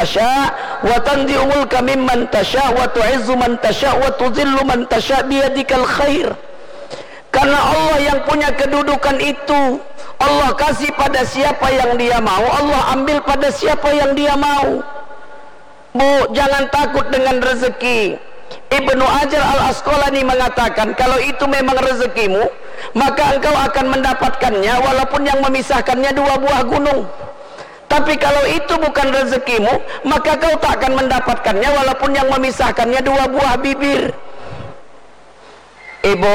tasha wa tanzi'ul mulka mimman tasha wa tu'izzu man tasha wa tudhillu man tasha biyadikal khair. Karena Allah yang punya kedudukan itu, Allah kasih pada siapa yang dia mau, Allah ambil pada siapa yang dia mau. Bu, jangan takut dengan rezeki. Ibnu Hajar al-Asqalani mengatakan, kalau itu memang rezekimu, maka engkau akan mendapatkannya walaupun yang memisahkannya 2 buah gunung. Tapi kalau itu bukan rezekimu, maka kau tak akan mendapatkannya walaupun yang memisahkannya 2 buah bibir. Ibu,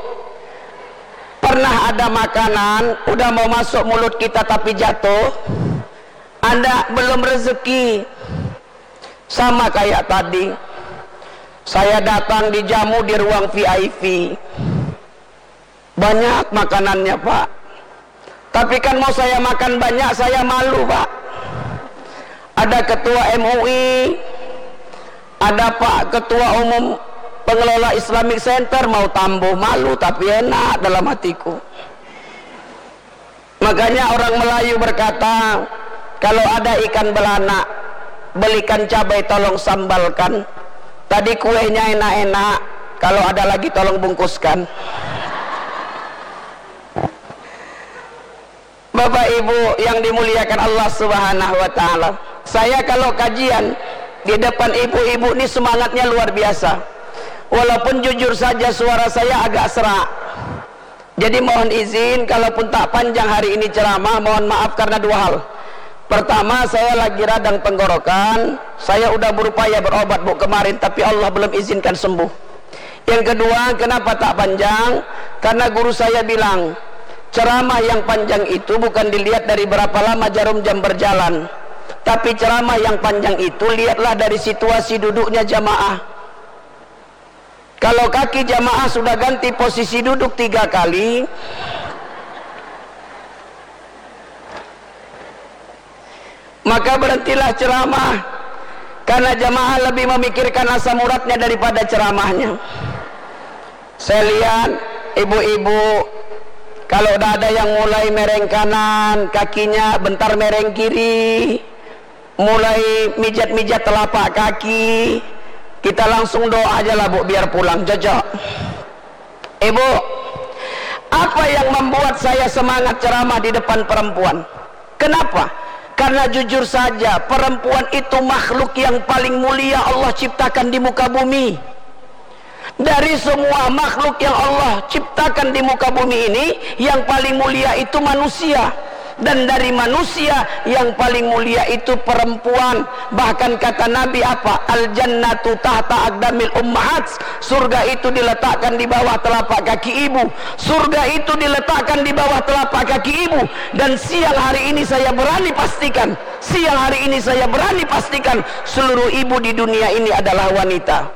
pernah ada makanan udah mau masuk mulut kita tapi jatuh? Anda belum rezeki. Sama kayak tadi, saya datang dijamu di ruang VIP, banyak makanannya Pak, tapi kan mau saya makan banyak saya malu Pak. Ada ketua MUI, ada Pak ketua umum pengelola Islamic Center, mau tambuh malu tapi enak dalam hatiku. Makanya orang Melayu berkata, kalau ada ikan belanak belikan cabai tolong sambalkan. Tadi kuenya enak-enak, kalau ada lagi tolong bungkuskan. Bapak Ibu yang dimuliakan Allah Subhanahu wa taala, saya kalau kajian di depan ibu-ibu ini semangatnya luar biasa. Walaupun jujur saja suara saya agak serak. Jadi mohon izin kalaupun tak panjang hari ini ceramah, mohon maaf karena 2 hal. Pertama, saya lagi radang tenggorokan, saya udah berupaya berobat Bu kemarin, tapi Allah belum izinkan sembuh. Yang kedua, kenapa tak panjang? Karena guru saya bilang, ceramah yang panjang itu bukan dilihat dari berapa lama jarum jam berjalan, tapi ceramah yang panjang itu lihatlah dari situasi duduknya jamaah. Kalau kaki jamaah sudah ganti posisi duduk 3 kali, maka berhentilah ceramah, karena jamaah lebih memikirkan asam uratnya daripada ceramahnya. Saya lihat ibu-ibu, kalau udah ada yang mulai mereng kanan kakinya, bentar mereng kiri, mulai mijat-mijat telapak kaki, kita langsung doa aja lah Bu biar pulang jajak. Ibu, apa yang membuat saya semangat ceramah di depan perempuan? Kenapa? Karena jujur saja, perempuan itu makhluk yang paling mulia Allah ciptakan di muka bumi. Dari semua makhluk yang Allah ciptakan di muka bumi ini, yang paling mulia itu manusia. Dan dari manusia yang paling mulia itu perempuan. Bahkan kata Nabi apa? Al-jannatu tahta aqdamil ummahat. Surga itu diletakkan di bawah telapak kaki ibu. Surga itu diletakkan di bawah telapak kaki ibu. Dan siang hari ini saya berani pastikan, seluruh ibu di dunia ini adalah wanita.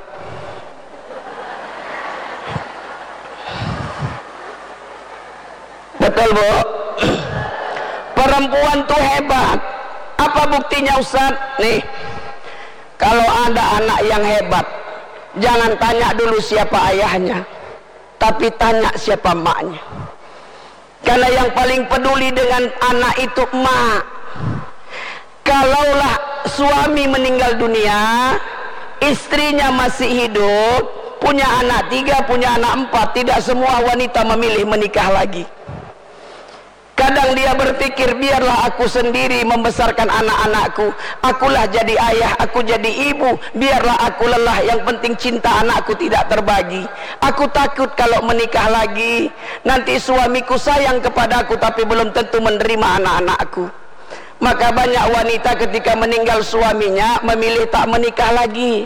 Betul Bu? Perempuan tuh hebat. Apa buktinya Ustaz? Nih, kalau ada anak yang hebat, jangan tanya dulu siapa ayahnya, tapi tanya siapa maknya. Karena yang paling peduli dengan anak itu emak. Kalaulah suami meninggal dunia, istrinya masih hidup, punya anak 3, punya anak 4, tidak semua wanita memilih menikah lagi. Kadang dia berpikir, biarlah aku sendiri membesarkan anak-anakku, akulah jadi ayah, aku jadi ibu, biarlah aku lelah, yang penting cinta anakku tidak terbagi. Aku takut kalau menikah lagi, nanti suamiku sayang kepadaku tapi belum tentu menerima anak-anakku. Maka banyak wanita ketika meninggal suaminya memilih tak menikah lagi.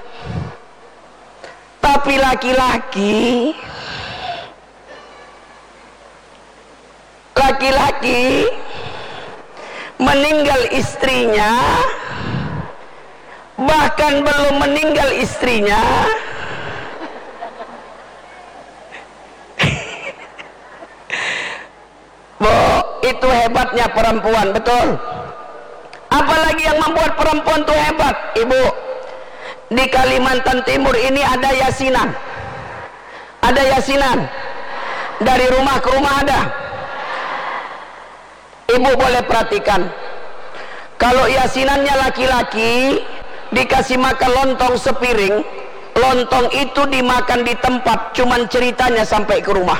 Tapi laki-laki meninggal istrinya, bahkan belum meninggal istrinya, Bu, itu hebatnya perempuan, betul. Apalagi yang membuat perempuan itu hebat, Ibu? Di Kalimantan Timur ini ada yasinan. Dari rumah ke rumah ada. Ibu boleh perhatikan, kalau yasinannya laki-laki, dikasih makan lontong sepiring, lontong itu dimakan di tempat, cuman ceritanya sampai ke rumah.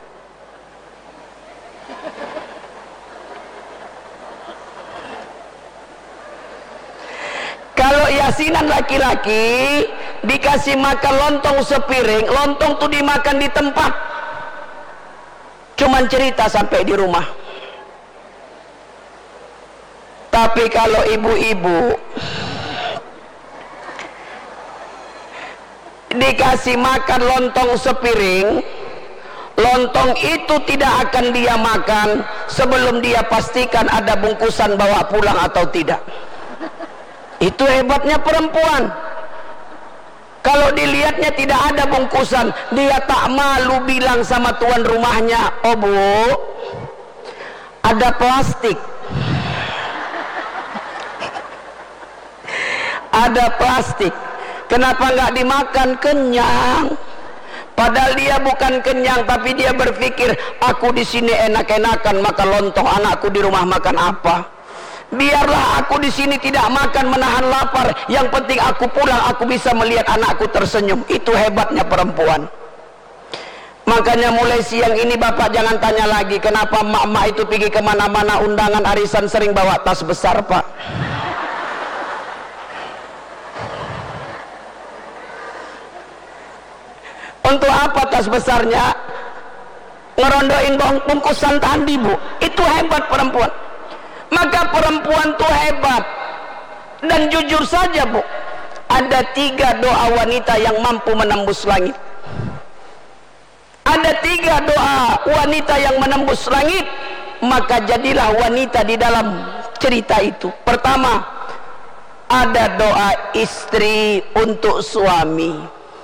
Kalau yasinan laki-laki dikasih makan lontong sepiring, lontong itu dimakan di tempat, cuman cerita sampai di rumah. Tapi kalau ibu-ibu dikasih makan lontong sepiring, lontong itu tidak akan dia makan sebelum dia pastikan ada bungkusan bawa pulang atau tidak. Itu hebatnya perempuan. Kalau dilihatnya tidak ada bungkusan, dia tak malu bilang sama tuan rumahnya, "Oh Bu, ada plastik, ada plastik, kenapa nggak dimakan?" Kenyang. Padahal dia bukan kenyang, tapi dia berpikir, aku di sini enak-enakan makan lontong, anakku di rumah makan apa? Biarlah aku di sini tidak makan, menahan lapar. Yang penting aku pulang, aku bisa melihat anakku tersenyum. Itu hebatnya perempuan. Makanya mulai siang ini Bapak jangan tanya lagi kenapa emak-emak itu pergi kemana-mana undangan arisan sering bawa tas besar, Pak. Untuk apa tas besarnya? Ngerondoin bungkusan tadi, Bu. Itu hebat perempuan. Maka perempuan tuh hebat. Dan jujur saja, Bu, ada 3 doa wanita yang mampu menembus langit. Ada 3 doa wanita yang menembus langit. Maka jadilah wanita di dalam cerita itu. Pertama, ada doa istri untuk suami.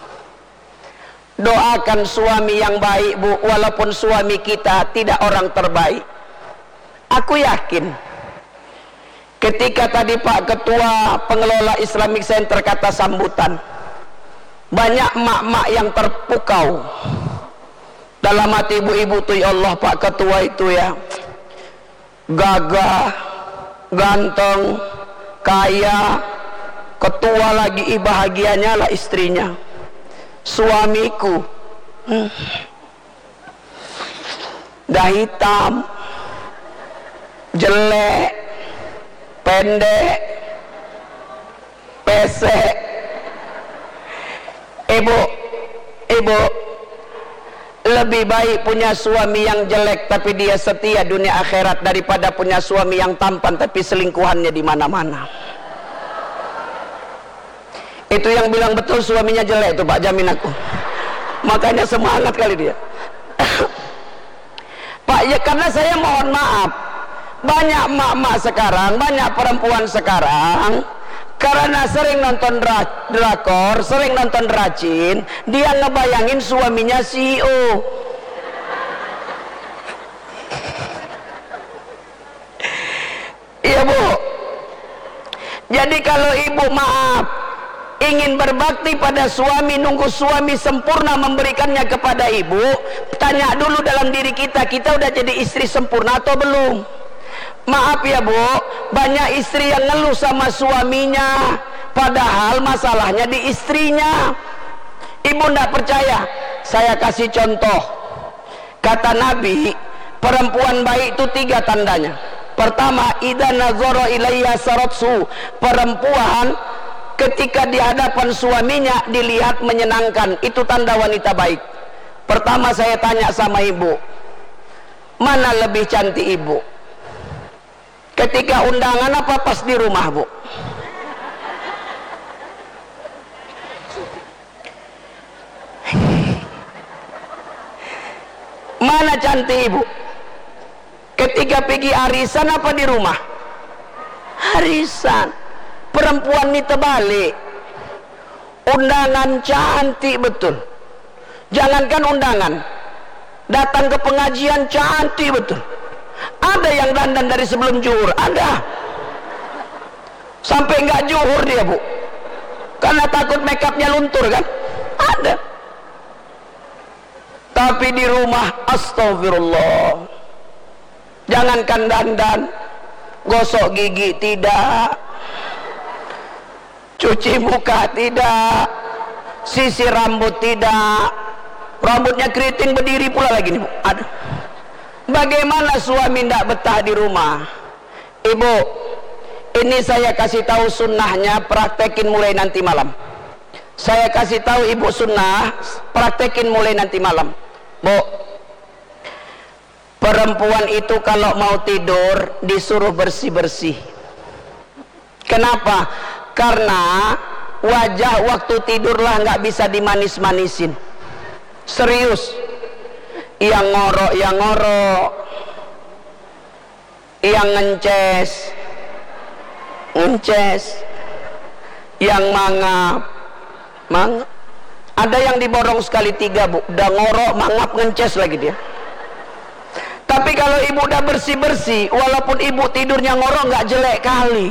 Doakan suami yang baik, Bu, walaupun suami kita tidak orang terbaik. Aku yakin ketika tadi Pak Ketua Pengelola Islamic Center kata sambutan, banyak mak-mak yang terpukau dalam hati ibu-ibu tuh, ya Allah Pak Ketua itu ya gagah, ganteng, kaya, ketua lagi, bahagianya lah istrinya. Suamiku dah hitam, jelek, pendek, pesek. Ibu, lebih baik punya suami yang jelek tapi dia setia dunia akhirat daripada punya suami yang tampan tapi selingkuhannya di mana-mana. Itu yang bilang betul suaminya jelek itu, Pak, jamin aku. Makanya semangat kali dia. Pak, ya karena saya mohon maaf, banyak mak-mak sekarang, banyak perempuan sekarang, karena sering nonton drakor, sering nonton racin, dia ngebayangin suaminya CEO. Iya, Bu. Jadi kalau ibu maaf ingin berbakti pada suami, nunggu suami sempurna memberikannya kepada ibu, tanya dulu dalam diri kita, kita udah jadi istri sempurna atau belum? Maaf ya Bu, banyak istri yang ngeluh sama suaminya padahal masalahnya di istrinya. Ibu ndak percaya? Saya kasih contoh. Kata Nabi, perempuan baik itu 3 tandanya. Pertama, idza nazara ilayya saratsu. Perempuan ketika di hadapan suaminya dilihat menyenangkan, itu tanda wanita baik. Pertama saya tanya sama ibu, mana lebih cantik ibu? Ketika undangan apa pas di rumah, Bu? Mana cantik ibu? Ketika pergi arisan apa di rumah? Arisan. Perempuan ini terbalik. Undangan cantik betul. Jangankan undangan, datang ke pengajian cantik betul. Ada yang dandan dari sebelum zuhur, ada. Sampai nggak zuhur dia, Bu, karena takut makeupnya luntur kan. Ada. Tapi di rumah, astagfirullah, jangankan dandan, gosok gigi tidak, cuci muka tidak, sisir rambut tidak, rambutnya keriting berdiri pula lagi nih Bu. Aduh. Bagaimana suami tidak betah di rumah? Ibu, ini saya kasih tahu sunnahnya, praktekin mulai nanti malam. Saya kasih tahu ibu sunnah, praktekin mulai nanti malam. Bu, perempuan itu kalau mau tidur disuruh bersih-bersih. Kenapa? Karena wajah waktu tidurlah nggak bisa dimanis-manisin. Serius. Yang ngorok, yang ngences, yang mangap. Ada yang diborong sekali 3 Bu, udah ngorok, mangap, ngences lagi dia. Tapi kalau ibu udah bersih-bersih, walaupun ibu tidurnya ngorok nggak jelek kali.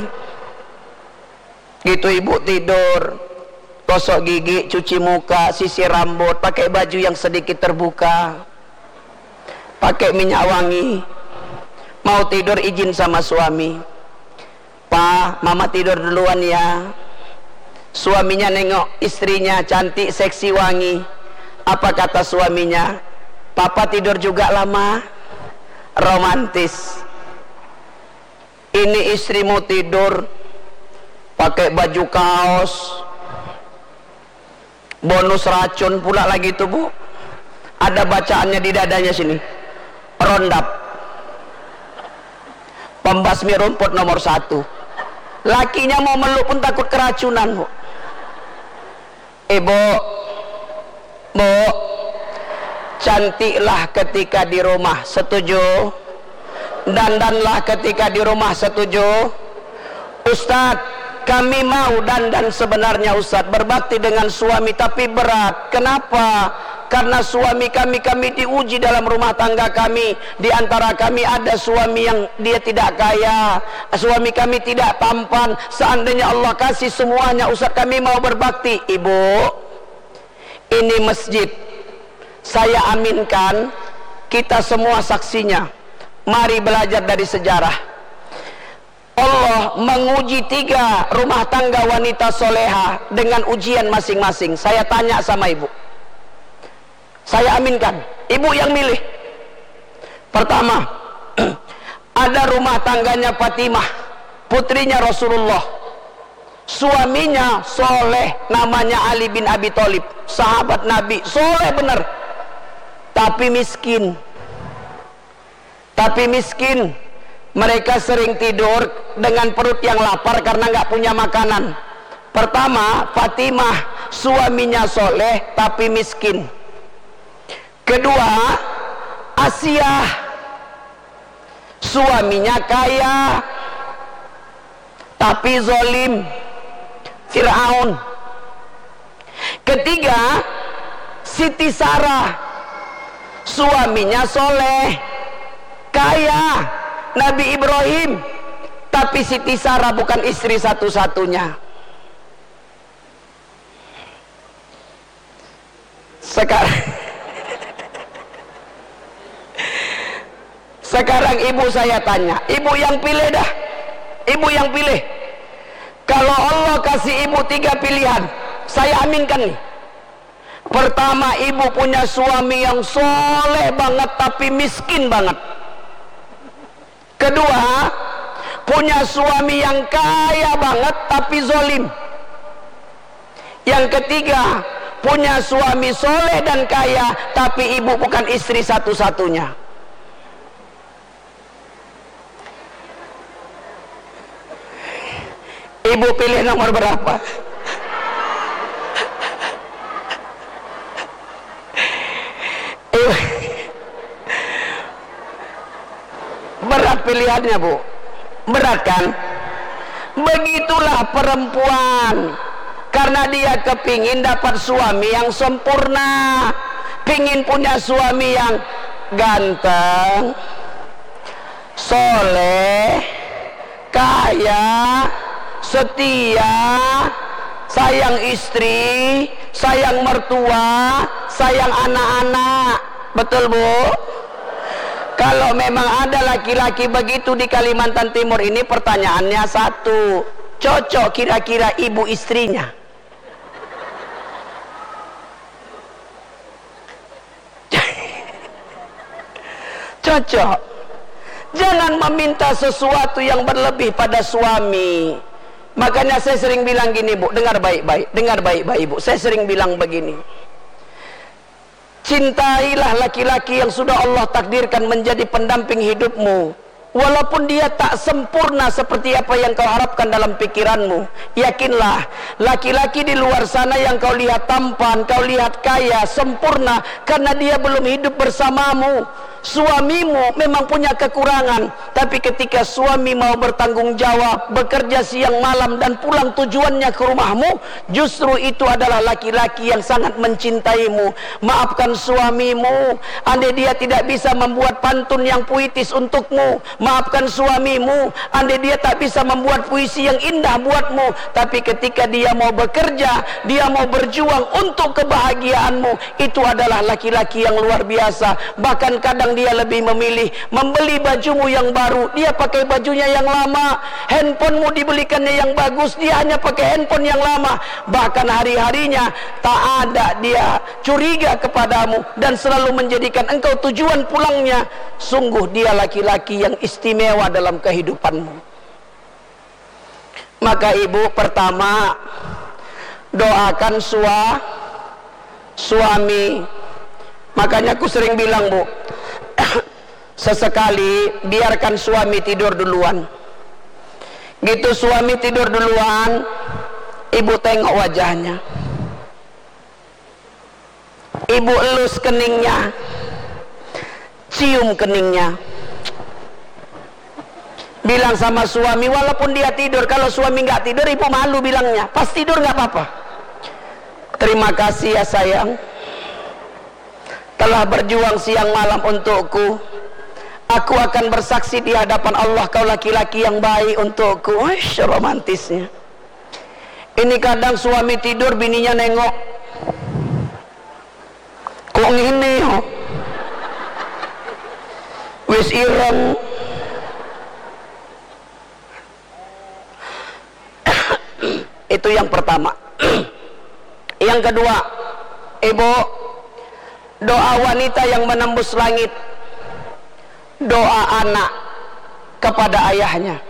Gitu ibu tidur, gosok gigi, cuci muka, sisir rambut, pakai baju yang sedikit terbuka, pakai minyak wangi. Mau tidur izin sama suami, "Pak, mama tidur duluan ya." Suaminya nengok istrinya cantik, seksi, wangi. Apa kata suaminya? "Papa tidur juga lama." Romantis. Ini istrimu tidur pakai baju kaos, bonus racun pula lagi tuh Bu. Ada bacaannya di dadanya sini, Rondap, pembasmi rumput nomor 1. Lakinya mau meluk pun takut keracunan Bu. Ibu, Bu, cantiklah ketika di rumah, setuju? Dandanlah ketika di rumah, setuju? Ustadz, kami mau dandan sebenarnya Ustadz, berbakti dengan suami, tapi berat. Kenapa? Karena suami kami diuji dalam rumah tangga kami. Di antara kami ada suami yang dia tidak kaya, suami kami tidak tampan. Seandainya Allah kasih semuanya Ustadz, kami mau berbakti. Ibu, ini masjid, saya aminkan, kita semua saksinya. Mari belajar dari sejarah. Allah menguji 3 rumah tangga wanita soleha dengan ujian masing-masing. Saya tanya sama ibu, saya aminkan, ibu yang milih. Pertama, ada rumah tangganya Fatimah, putrinya Rasulullah. Suaminya soleh, namanya Ali bin Abi Thalib, sahabat Nabi, soleh benar, tapi miskin. Mereka sering tidur dengan perut yang lapar karena nggak punya makanan. Pertama, Fatimah, suaminya soleh tapi miskin. Kedua, Asia, suaminya kaya tapi zolim, Fir'aun. Ketiga, Siti Sarah, suaminya soleh, kaya, Nabi Ibrahim, tapi Siti Sarah bukan istri satu-satunya. Sekarang ibu saya tanya, ibu yang pilih dah, ibu yang pilih. Kalau Allah kasih ibu 3 pilihan, saya aminkan nih. Pertama, ibu punya suami yang soleh banget tapi miskin banget. Kedua, punya suami yang kaya banget tapi zolim. Yang ketiga, punya suami soleh dan kaya tapi ibu bukan istri satu-satunya. Ibu pilih nomor berapa? Berat pilihannya Bu, berat kan? Begitulah perempuan, karena dia kepingin dapat suami yang sempurna, pingin punya suami yang ganteng, soleh, kaya, setia, sayang istri, sayang mertua, sayang anak-anak. Betul Bu? Kalau memang ada laki-laki begitu di Kalimantan Timur ini, pertanyaannya satu, cocok kira-kira ibu istrinya. Cocok. Jangan meminta sesuatu yang berlebih pada suami. Makanya saya sering bilang gini, Bu, dengar baik-baik, dengar baik-baik, Bu. Saya sering bilang begini, cintailah laki-laki yang sudah Allah takdirkan menjadi pendamping hidupmu, walaupun dia tak sempurna seperti apa yang kau harapkan dalam pikiranmu. Yakinlah, laki-laki di luar sana yang kau lihat tampan, kau lihat kaya, sempurna, karena dia belum hidup bersamamu. Suamimu memang punya kekurangan, tapi ketika suami mau bertanggung jawab, bekerja siang malam dan pulang tujuannya ke rumahmu, justru itu adalah laki-laki yang sangat mencintaimu. Maafkan suamimu andai dia tidak bisa membuat pantun yang puitis untukmu. Maafkan suamimu andai dia tak bisa membuat puisi yang indah buatmu. Tapi ketika dia mau bekerja, dia mau berjuang untuk kebahagiaanmu, itu adalah laki-laki yang luar biasa. Bahkan kadang dia lebih memilih membeli bajumu yang baru, dia pakai bajunya yang lama. Handphonemu dibelikannya yang bagus, dia hanya pakai handphone yang lama. Bahkan hari-harinya tak ada dia curiga kepadamu dan selalu menjadikan engkau tujuan pulangnya. Sungguh dia laki-laki yang istimewa dalam kehidupanmu. Maka ibu, pertama, doakan suami. Makanya aku sering bilang, Bu, sesekali biarkan suami tidur duluan. Gitu suami tidur duluan, ibu tengok wajahnya, ibu elus keningnya, cium keningnya, bilang sama suami, walaupun dia tidur. Kalau suami nggak tidur, ibu malu bilangnya, pas tidur nggak apa-apa, terima kasih ya sayang, telah berjuang siang malam untukku. Aku akan bersaksi di hadapan Allah, kau laki-laki yang baik untukku. Wish, romantisnya. Ini kadang suami tidur, bininya nengok, kok ngene yo, wis ireng. Itu yang pertama. Yang kedua, ibu, doa wanita yang menembus langit, doa anak kepada ayahnya.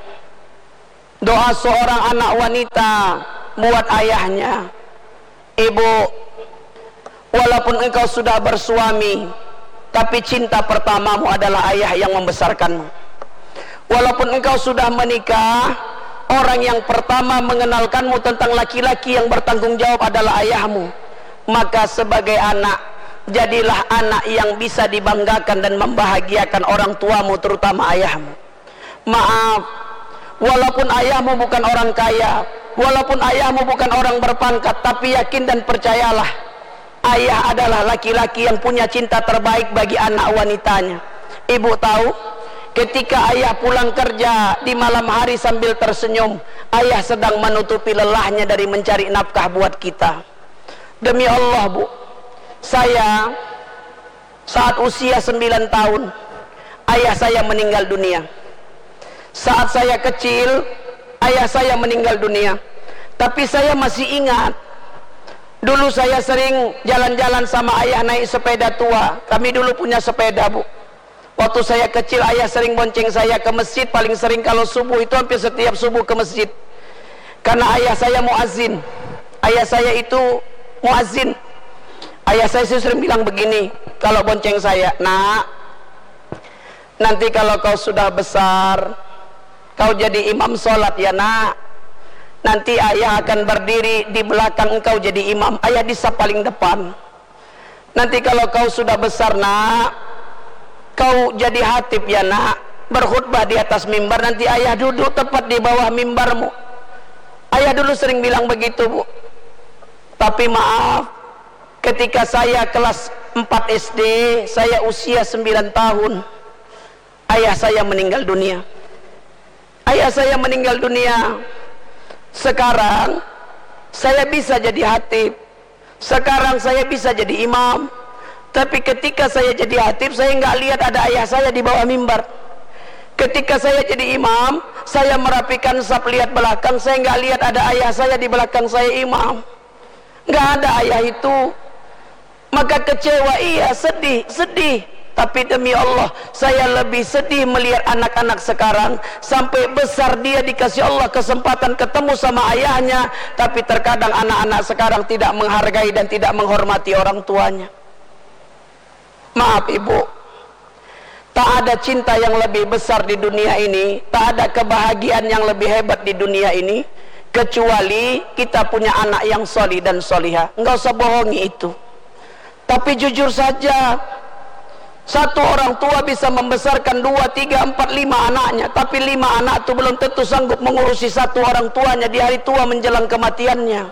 Doa seorang anak wanita buat ayahnya. Ibu, walaupun engkau sudah bersuami, tapi cinta pertamamu adalah ayah yang membesarkanmu. Walaupun engkau sudah menikah, orang yang pertama mengenalkanmu tentang laki-laki yang bertanggung jawab adalah ayahmu. Maka sebagai anak, jadilah anak yang bisa dibanggakan dan membahagiakan orang tuamu, terutama ayahmu. Maaf, walaupun ayahmu bukan orang kaya, walaupun ayahmu bukan orang berpangkat, tapi yakin dan percayalah, ayah adalah laki-laki yang punya cinta terbaik bagi anak wanitanya. Ibu tahu, ketika ayah pulang kerja di malam hari sambil tersenyum, ayah sedang menutupi lelahnya dari mencari nafkah buat kita. Demi Allah, Bu, saya saat usia 9 tahun, ayah saya meninggal dunia. Saat saya kecil, ayah saya meninggal dunia. Tapi saya masih ingat, dulu saya sering jalan-jalan sama ayah naik sepeda tua. Kami dulu punya sepeda, Bu. Waktu saya kecil, ayah sering bonceng saya ke masjid. Paling sering kalau subuh itu hampir setiap subuh ke masjid, karena ayah saya muazzin. Ayah saya itu muazzin. Ayah saya sering bilang begini kalau bonceng saya, nak, nanti kalau kau sudah besar, kau jadi imam sholat ya nak. Nanti ayah akan berdiri di belakang engkau jadi imam, ayah di saf paling depan. Nanti kalau kau sudah besar nak, kau jadi khatib ya nak, berkhutbah di atas mimbar, nanti ayah duduk tepat di bawah mimbarmu. Ayah dulu sering bilang begitu, Bu. Tapi maaf, ketika saya kelas 4 SD, saya usia 9 tahun, ayah saya meninggal dunia. Ayah saya meninggal dunia. Sekarang saya bisa jadi khatib, sekarang saya bisa jadi imam. Tapi ketika saya jadi khatib, saya nggak lihat ada ayah saya di bawah mimbar. Ketika saya jadi imam, saya merapikan saf, lihat belakang, saya nggak lihat ada ayah saya di belakang saya imam. Nggak ada ayah itu. Maka kecewa, iya, sedih. Tapi demi Allah, saya lebih sedih melihat anak-anak sekarang sampai besar dia dikasih Allah kesempatan ketemu sama ayahnya, tapi terkadang anak-anak sekarang tidak menghargai dan tidak menghormati orang tuanya. Maaf ibu, tak ada cinta yang lebih besar di dunia ini, tak ada kebahagiaan yang lebih hebat di dunia ini, kecuali kita punya anak yang solih dan solihah. Enggak usah bohongi itu. Tapi jujur saja, satu orang tua bisa membesarkan 2, 3, 4, 5 anaknya, tapi 5 anak itu belum tentu sanggup mengurusi satu orang tuanya di hari tua menjelang kematiannya.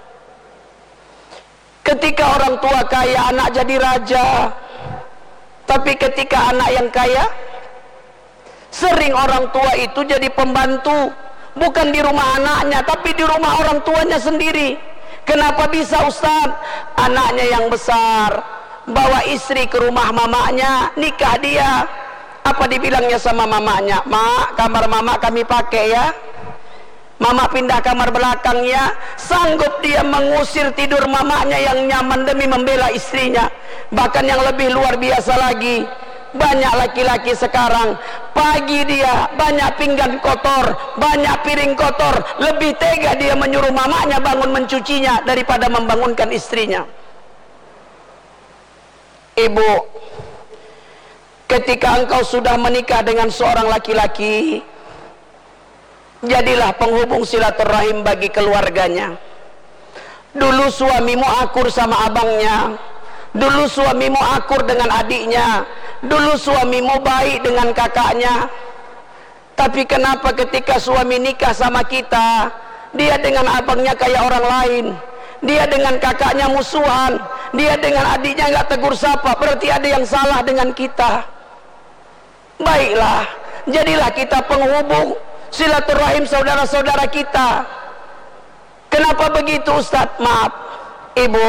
Ketika orang tua kaya, anak jadi raja. Tapi ketika anak yang kaya, sering orang tua itu jadi pembantu, bukan di rumah anaknya, tapi di rumah orang tuanya sendiri. Kenapa bisa Ustaz? Anaknya yang besar bawa istri ke rumah mamanya, nikah dia. Apa dibilangnya sama mamanya? Mak, kamar mama kami pakai ya. Mama pindah kamar belakang ya. Sanggup dia mengusir tidur mamanya yang nyaman demi membela istrinya. Bahkan yang lebih luar biasa lagi, banyak laki-laki sekarang, pagi dia banyak pinggan kotor, banyak piring kotor, lebih tega dia menyuruh mamanya bangun mencucinya daripada membangunkan istrinya. Ibu, ketika engkau sudah menikah dengan seorang laki-laki, jadilah penghubung silaturahim bagi keluarganya. Dulu suamimu akur sama abangnya, dulu suamimu akur dengan adiknya, dulu suamimu baik dengan kakaknya. Tapi kenapa ketika suami nikah sama kita, dia dengan abangnya kayak orang lain, dia dengan kakaknya musuhan, dia dengan adiknya nggak tegur sapa? Berarti ada yang salah dengan kita. Baiklah, jadilah kita penghubung silaturahim saudara-saudara kita. Kenapa begitu Ustadz? Maaf ibu,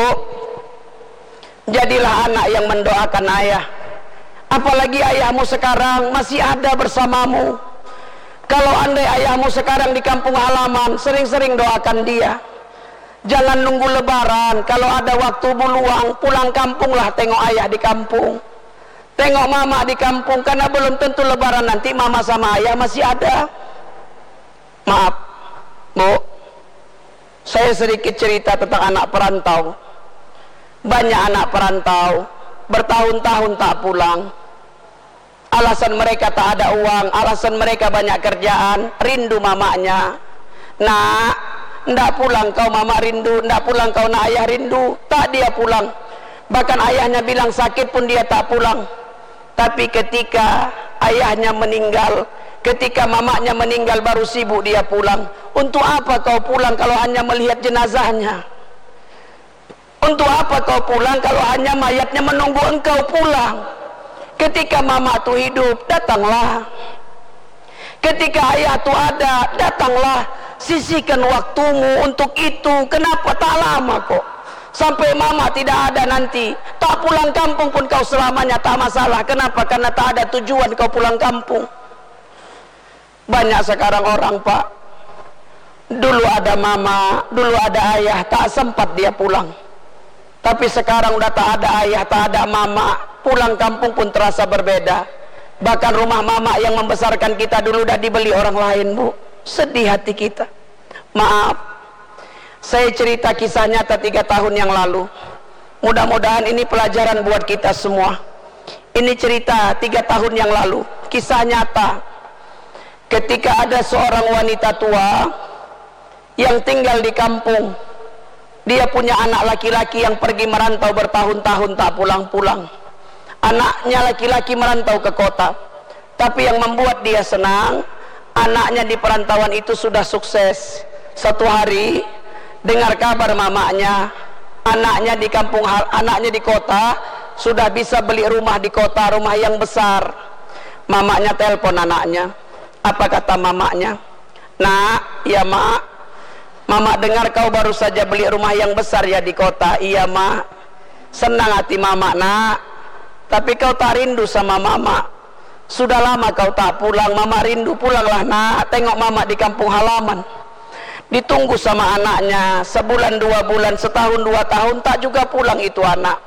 jadilah anak yang mendoakan ayah. Apalagi ayahmu sekarang masih ada bersamamu. Kalau andai ayahmu sekarang di kampung halaman, sering-sering doakan dia. Jangan nunggu lebaran, kalau ada waktu luang, pulang kampunglah, tengok ayah di kampung, tengok mama di kampung, karena belum tentu lebaran nanti mama sama ayah masih ada. Maaf Bu, saya sedikit cerita tentang anak perantau. Banyak anak perantau bertahun-tahun tak pulang. Alasan mereka tak ada uang, alasan mereka banyak kerjaan, rindu mamanya. Nak, ndak pulang kau mama rindu, ndak pulang kau nak ayah rindu. Tak dia pulang. Bahkan ayahnya bilang sakit pun dia tak pulang. Tapi ketika ayahnya meninggal, ketika mamanya meninggal, baru sibuk dia pulang. Untuk apa kau pulang kalau hanya melihat jenazahnya? Untuk apa kau pulang kalau hanya mayatnya menunggu engkau pulang? Ketika mama tu hidup, datanglah. Ketika ayah tu ada, datanglah. Sisihkan waktumu untuk itu. Kenapa tak lama kok? Sampai mama tidak ada nanti, tak pulang kampung pun kau selamanya tak masalah. Kenapa? Karena tak ada tujuan kau pulang kampung. Banyak sekarang orang Pak, dulu ada mama, dulu ada ayah, tak sempat dia pulang. Tapi sekarang udah tak ada ayah, tak ada mama, pulang kampung pun terasa berbeda. Bahkan rumah mama yang membesarkan kita dulu udah dibeli orang lain Bu. Sedih hati kita. Maaf, saya cerita kisah nyata 3 tahun yang lalu. Mudah-mudahan ini pelajaran buat kita semua. Ini cerita 3 tahun yang lalu, kisah nyata. Ketika ada seorang wanita tua yang tinggal di kampung, dia punya anak laki-laki yang pergi merantau bertahun-tahun tak pulang-pulang. Anaknya laki-laki merantau ke kota, tapi yang membuat dia senang, anaknya di perantauan itu sudah sukses. Satu hari dengar kabar mamanya, anaknya di kampung, anaknya di kota sudah bisa beli rumah di kota, rumah yang besar. Mamanya telepon anaknya. Apa kata mamanya? Nak, ya mak, mama dengar kau baru saja beli rumah yang besar ya di kota. Iya mak, senang hati mama nak. Tapi kau tak rindu sama mama. sudah lama kau tak pulang, mama rindu, pulanglah nak, tengok mama di kampung halaman. Ditunggu sama anaknya sebulan, 2 bulan, setahun, 2 tahun, tak juga pulang itu anak.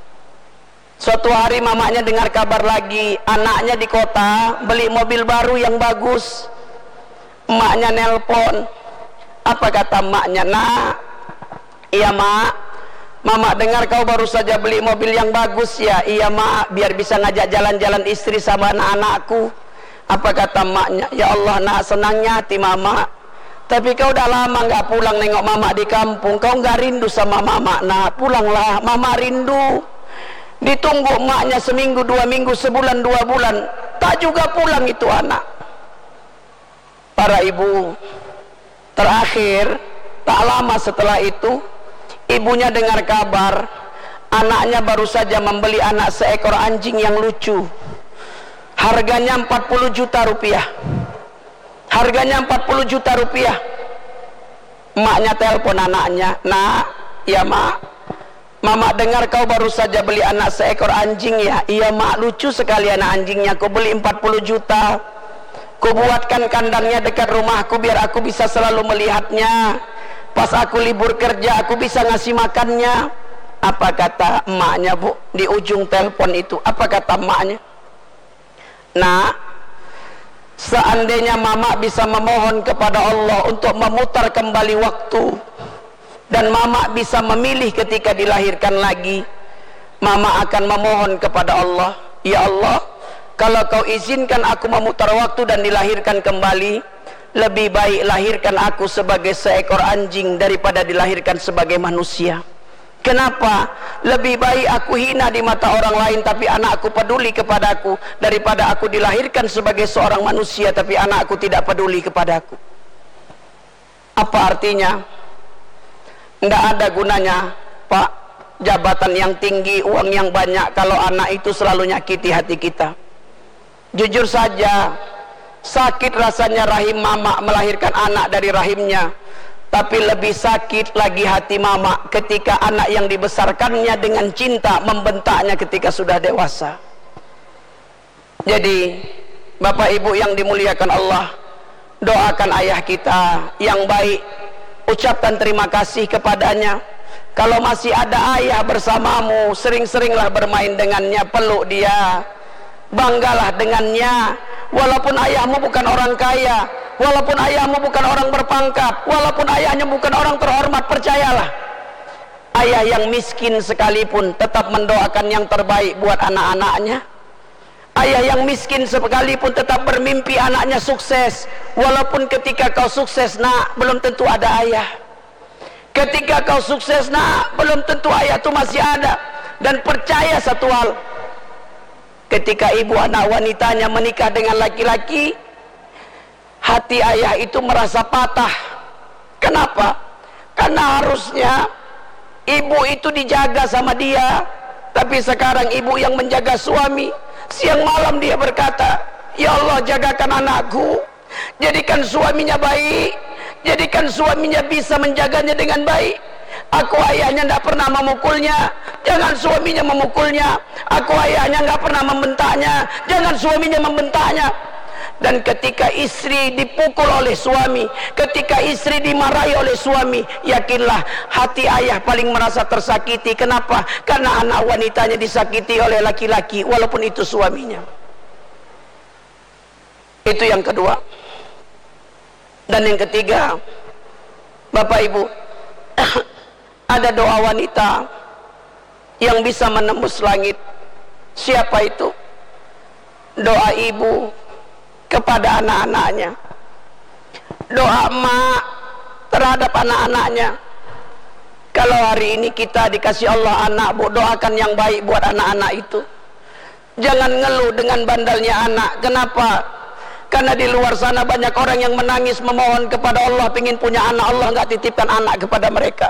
Suatu hari mamanya dengar kabar lagi, anaknya di kota beli mobil baru yang bagus. Emaknya nelpon. Apa kata emaknya? Nak, iya mak, mama dengar kau baru saja beli mobil yang bagus ya. Iya mak, biar bisa ngajak jalan-jalan istri sama anak-anakku. Apa kata emaknya? Ya Allah nak, senangnya hati mama. Tapi kau udah lama nggak pulang nengok mama di kampung. Kau nggak rindu sama mama? Nah, pulanglah, mama rindu. Ditunggu emaknya seminggu, 2 minggu, sebulan, 2 bulan, tak juga pulang itu anak. Para ibu, terakhir tak lama setelah itu ibunya dengar kabar anaknya baru saja membeli anak seekor anjing yang lucu, harganya 40 juta rupiah. Harganya 40 juta rupiah. Emaknya telepon anaknya, nak, ya mak, mama dengar kau baru saja beli anak seekor anjing ya. Iya mak, lucu sekali anak anjingnya, kau beli 40 juta. Kau buatkan kandangnya dekat rumahku biar aku bisa selalu melihatnya. Pas aku libur kerja aku bisa ngasih makannya. Apa kata emaknya bu di ujung telepon itu? Apa kata emaknya? Nah, seandainya mama bisa memohon kepada Allah untuk memutar kembali waktu, dan mama bisa memilih ketika dilahirkan lagi, mama akan memohon kepada Allah, ya Allah, kalau kau izinkan aku memutar waktu dan dilahirkan kembali, lebih baik lahirkan aku sebagai seekor anjing daripada dilahirkan sebagai manusia. Kenapa? Lebih baik aku hina di mata orang lain tapi anakku peduli kepadaku, daripada aku dilahirkan sebagai seorang manusia tapi anakku tidak peduli kepadaku. Apa artinya? Tidak ada gunanya Pak, jabatan yang tinggi, uang yang banyak, kalau anak itu selalu nyakiti hati kita. Jujur saja, sakit rasanya rahim mama melahirkan anak dari rahimnya, tapi lebih sakit lagi hati mama ketika anak yang dibesarkannya dengan cinta membentaknya ketika sudah dewasa. Jadi Bapak Ibu yang dimuliakan Allah, doakan ayah kita yang baik, ucapkan terima kasih kepadanya. Kalau masih ada ayah bersamamu, sering-seringlah bermain dengannya, peluk dia, banggalah dengannya. Walaupun ayahmu bukan orang kaya, walaupun ayahmu bukan orang berpangkat, walaupun ayahnya bukan orang terhormat, percayalah, ayah yang miskin sekalipun tetap mendoakan yang terbaik buat anak-anaknya. Ayah yang miskin sekalipun tetap bermimpi anaknya sukses, walaupun ketika kau sukses nak, belum tentu ada ayah. Ketika kau sukses nak, belum tentu ayah itu masih ada. Dan percaya satu hal, ketika ibu anak wanitanya menikah dengan laki-laki, hati ayah itu merasa patah. Kenapa? Karena harusnya ibu itu dijaga sama dia, tapi sekarang ibu yang menjaga suami. Siang malam dia berkata, ya Allah jagakan anakku, jadikan suaminya baik, jadikan suaminya bisa menjaganya dengan baik. Aku ayahnya tidak pernah memukulnya, jangan suaminya memukulnya. Aku ayahnya nggak pernah membentaknya, jangan suaminya membentaknya. Dan ketika istri dipukul oleh suami, ketika istri dimarahi oleh suami, yakinlah hati ayah paling merasa tersakiti. Kenapa? Karena anak wanitanya disakiti oleh laki-laki, walaupun itu suaminya. Itu yang kedua. Dan yang ketiga, Bapak Ibu, ada doa wanita yang bisa menembus langit. Siapa itu? Doa ibu kepada anak-anaknya, doa emak terhadap anak-anaknya. Kalau hari ini kita dikasih Allah anak, bu, doakan yang baik buat anak-anak itu. Jangan ngeluh dengan bandalnya anak. Kenapa? Karena di luar sana banyak orang yang menangis memohon kepada Allah, pingin punya anak, Allah nggak titipkan anak kepada mereka.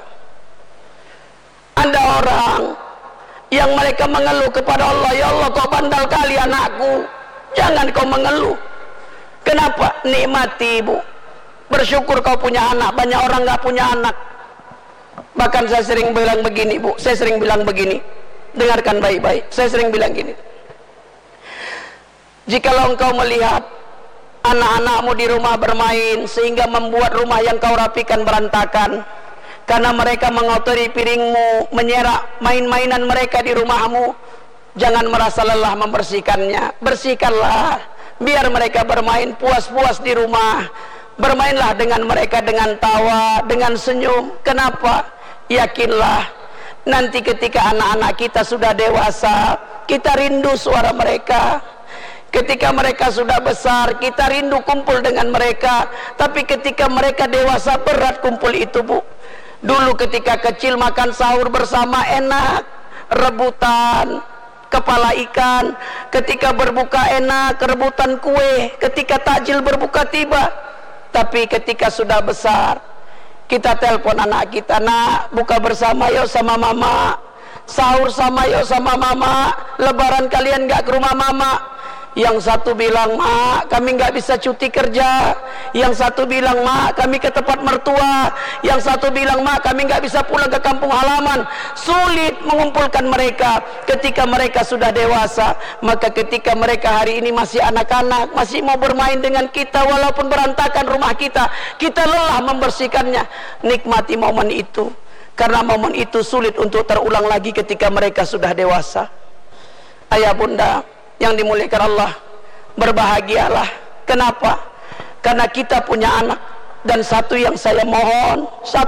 Ada orang yang mereka mengeluh kepada Allah, ya Allah kau bandal kali anakku. Jangan kau mengeluh. Kenapa? Nikmati ibu, bersyukur kau punya anak. Banyak orang nggak punya anak. Bahkan saya sering bilang begini bu, saya sering bilang begini, dengarkan baik-baik. Saya sering bilang gini, Jikalau engkau melihat anak-anakmu di rumah bermain sehingga membuat rumah yang kau rapikan berantakan karena mereka mengotori piringmu, menyerak main-mainan mereka di rumahmu, jangan merasa lelah membersihkannya. Bersihkanlah, biar mereka bermain puas-puas di rumah. Bermainlah dengan mereka dengan tawa, dengan senyum. Kenapa? Yakinlah, nanti ketika anak-anak kita sudah dewasa, kita rindu suara mereka. Ketika mereka sudah besar, kita rindu kumpul dengan mereka. Tapi ketika mereka dewasa, berat kumpul itu, Bu. Dulu ketika kecil makan sahur bersama enak, rebutan kepala ikan. Ketika berbuka enak, rebutan kue. Ketika takjil berbuka tiba. Tapi ketika sudah besar, kita telepon anak kita, nak, buka bersama yuk sama mama, sahur sama yuk sama mama, lebaran kalian gak ke rumah mama. Yang satu bilang, mak, kami nggak bisa cuti kerja. Yang satu bilang, mak, kami ke tempat mertua. Yang satu bilang, mak, kami nggak bisa pulang ke kampung halaman. Sulit mengumpulkan mereka. Ketika mereka sudah dewasa, maka ketika mereka hari ini masih anak-anak, masih mau bermain dengan kita, walaupun berantakan rumah kita, kita lelah membersihkannya. Nikmati momen itu, karena momen itu sulit untuk terulang lagi ketika mereka sudah dewasa. Ayah bunda yang dimuliakan Allah, berbahagialah. Kenapa? Karena kita punya anak. Dan satu yang saya mohon,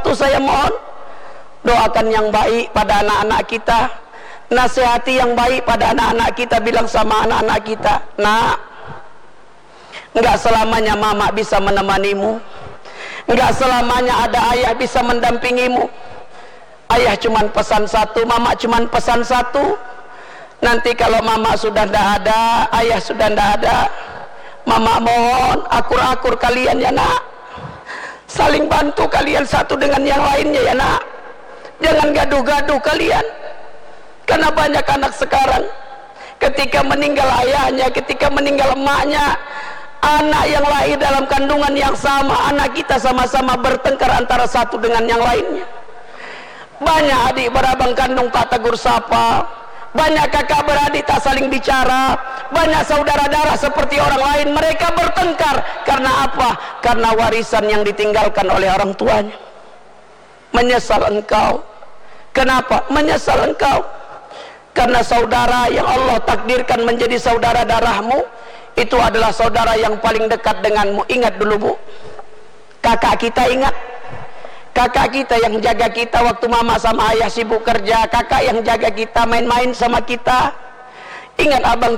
doakan yang baik pada anak-anak kita, nasihati yang baik pada anak-anak kita. Bilang sama anak-anak kita, nak, enggak selamanya mama bisa menemanimu, enggak selamanya ada ayah bisa mendampingimu. Ayah cuman pesan satu, mama cuman pesan satu. Nanti kalau mama sudah tidak ada, ayah sudah tidak ada, mama mohon akur-akur kalian ya nak, saling bantu kalian satu dengan yang lainnya ya nak, jangan gaduh-gaduh kalian. Karena banyak anak sekarang ketika meninggal ayahnya, ketika meninggal emaknya, anak yang lahir dalam kandungan yang sama, anak kita sama-sama bertengkar antara satu dengan yang lainnya. Banyak adik berabang kandung tak tegur sapa, banyak kakak beradik tak saling bicara, banyak saudara darah seperti orang lain. Mereka bertengkar karena apa? Karena warisan yang ditinggalkan oleh orang tuanya. Menyesal engkau. Kenapa? Menyesal engkau karena saudara yang Allah takdirkan menjadi saudara darahmu itu adalah saudara yang paling dekat denganmu. Ingat dulu, Bu, kakak kita ingat, kakak kita yang jaga kita waktu mama sama ayah sibuk kerja, kakak yang jaga kita main-main sama kita. Ingat abang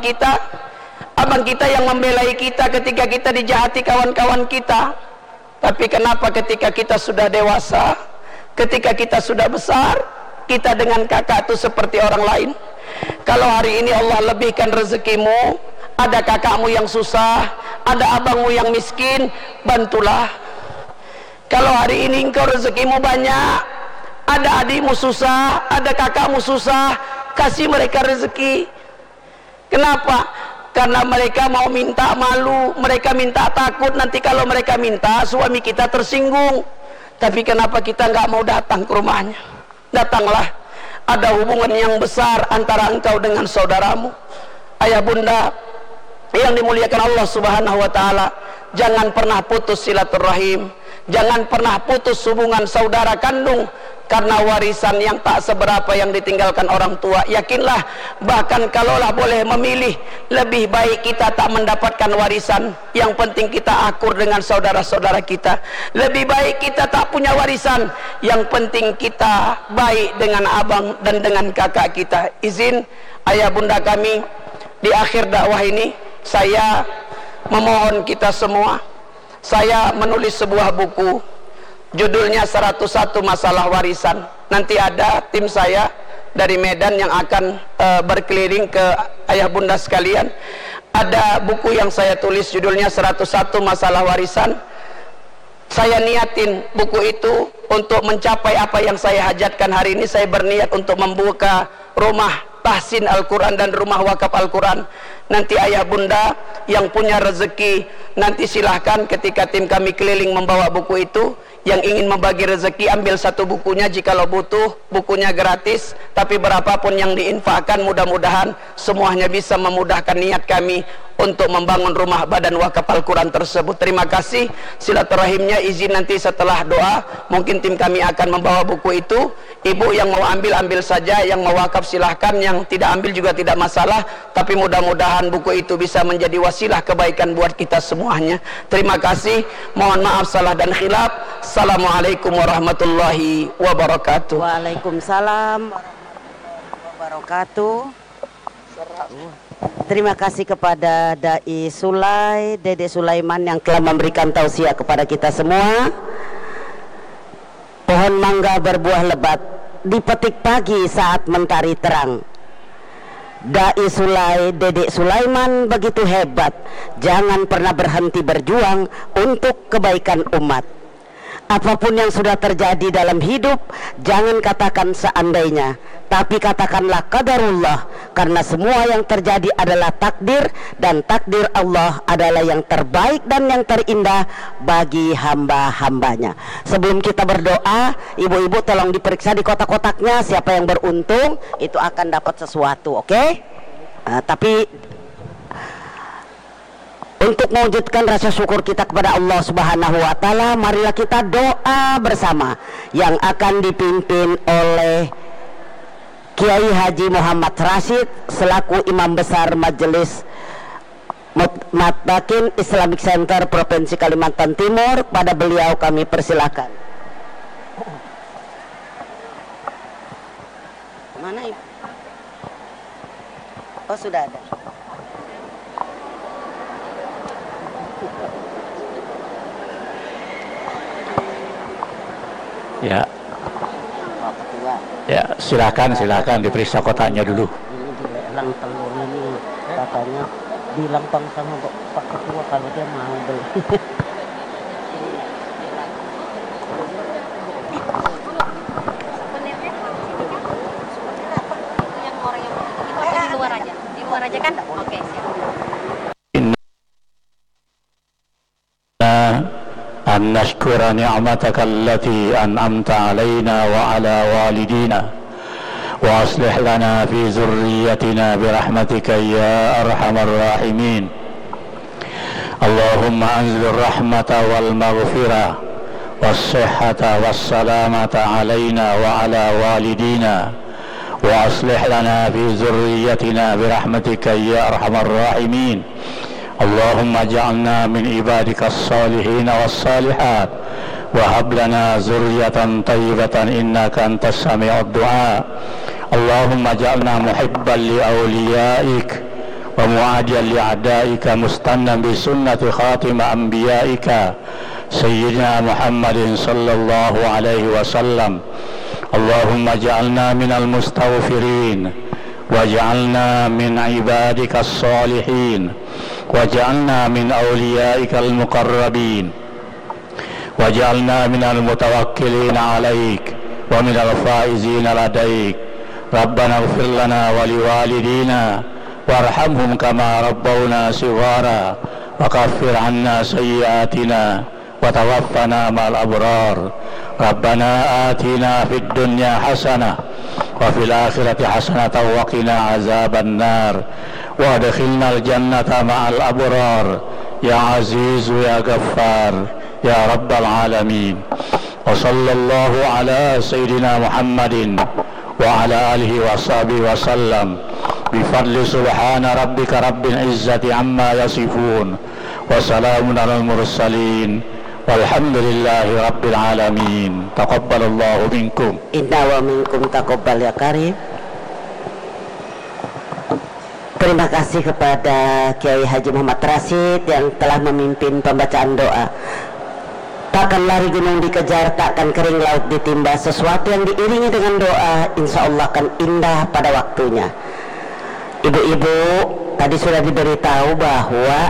kita yang membelai kita ketika kita dijahati kawan-kawan kita. Tapi kenapa ketika kita sudah dewasa, ketika kita sudah besar, kita dengan kakak itu seperti orang lain. Kalau hari ini Allah lebihkan rezekimu, ada kakakmu yang susah, ada abangmu yang miskin, bantulah. Kalau hari ini engkau rezekimu banyak, ada adikmu susah, ada kakakmu susah, kasih mereka rezeki. Kenapa? Karena mereka mau minta malu, mereka minta takut nanti kalau mereka minta suami kita tersinggung. Tapi kenapa kita nggak mau datang ke rumahnya? Datanglah, ada hubungan yang besar antara engkau dengan saudaramu. Ayah bunda yang dimuliakan Allah Subhanahu wa taala, jangan pernah putus silaturahim. Jangan pernah putus hubungan saudara kandung karena warisan yang tak seberapa yang ditinggalkan orang tua. Yakinlah, bahkan kalaulah boleh memilih, lebih baik kita tak mendapatkan warisan. Yang penting kita akur dengan saudara-saudara kita. Lebih baik kita tak punya warisan. Yang penting kita baik dengan abang dan dengan kakak kita. Izin ayah bunda kami, di akhir dakwah ini saya memohon kita semua, saya menulis sebuah buku, judulnya 101 Masalah Warisan. Nanti ada tim saya dari Medan yang akan berkeliling ke ayah bunda sekalian. Ada buku yang saya tulis judulnya 101 Masalah Warisan. Saya niatin buku itu untuk mencapai apa yang saya hajatkan hari ini. Saya berniat untuk membuka rumah tahsin Al-Quran dan rumah wakaf Al-Quran. Nanti ayah bunda yang punya rezeki, nanti silahkan ketika tim kami keliling membawa buku itu, yang ingin membagi rezeki ambil satu bukunya, jikalau butuh bukunya gratis, tapi berapapun yang diinfakkan mudah-mudahan semuanya bisa memudahkan niat kami untuk membangun rumah badan wakaf Al-Quran tersebut. Terima kasih. Silaturahimnya izin nanti setelah doa mungkin tim kami akan membawa buku itu. Ibu yang mau ambil saja, yang mau wakaf silahkan, yang tidak ambil juga tidak masalah, tapi mudah-mudahan buku itu bisa menjadi wasilah kebaikan buat kita semuanya. Terima kasih, mohon maaf salah dan khilaf. Assalamualaikum warahmatullahi wabarakatuh. Waalaikumsalam warahmatullahi wabarakatuh. Terima kasih kepada Dai Dede Sulaiman yang telah memberikan tausiah kepada kita semua. Pohon mangga berbuah lebat dipetik pagi saat mentari terang. Dai Dede Sulaiman begitu hebat, jangan pernah berhenti berjuang untuk kebaikan umat. Apapun yang sudah terjadi dalam hidup, jangan katakan seandainya, tapi katakanlah qadarullah, karena semua yang terjadi adalah takdir, dan takdir Allah adalah yang terbaik dan yang terindah bagi hamba-hambanya. Sebelum kita berdoa, ibu-ibu tolong diperiksa di kotak-kotaknya, siapa yang beruntung itu akan dapat sesuatu, oke? Tapi untuk mewujudkan rasa syukur kita kepada Allah Subhanahu wa Ta'ala, marilah kita doa bersama yang akan dipimpin oleh Kiai Haji Muhammad Rashid selaku Imam Besar Majelis Mutakin Islamic Center Provinsi Kalimantan Timur. Pada beliau kami persilakan. Mana Ibu? Oh, sudah ada. Ya, ya silakan diperiksa kotaknya dulu. Ini dilelang telur ini, katanya bilang bang sama Pak Ketua kalau dia mau beli. Di luar aja kan? Oke, siap. أن نشكر نعمتك التي أنعمت علينا وعلى والدينا وأصلح لنا في ذريتنا برحمتك يا أرحم الراحمين. اللهم أنزل الرحمة والمغفرة والصحة والسلامة علينا وعلى والدينا وأصلح لنا في ذريتنا برحمتك يا أرحم الراحمين. اللهم اجعلنا من عبادك الصالحين والصالحات وهب لنا ذرية طيبة إنك أنت السميع الدعاء. اللهم اجعلنا محبا لأوليائك ومعاديا لأعدائك مستنا بسنة خاتم أنبيائك سيدنا محمد صلى الله عليه وسلم. اللهم اجعلنا من المستغفرين واجعلنا من عبادك الصالحين واجعلنا من أوليائك المقربين واجعلنا من المتوكلين عليك ومن الفائزين لديك. ربنا اغفر لنا ولوالدينا وارحمهم كما ربونا صغارا وكفر عنا سيئاتنا وتوفنا مع الأبرار. ربنا آتنا في الدنيا حسنة وفي الآخرة حسنة وقنا عذاب النار وادخلنا الجنة مع الأبرار يا عزيز يا غفار يا رب العالمين. وصلى الله على سيدنا محمد وعلى آله وصحبه وسلم بفضل سبحان ربك رب العزة عما يصفون وسلام على المرسلين walhamdulillahi rabbil alamin. Taqabbalallahu minkum. Inna wa minkum taqabbal ya karim. Terima kasih kepada Kiai Haji Muhammad Rashid yang telah memimpin pembacaan doa. Takkan lari gunung dikejar, takkan kering laut ditimba. Sesuatu yang diiringi dengan doa insya Allah akan indah pada waktunya. Ibu-ibu tadi sudah diberitahu bahwa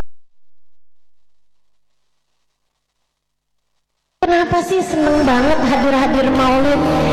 kenapa sih seneng banget hadir-hadir maulid?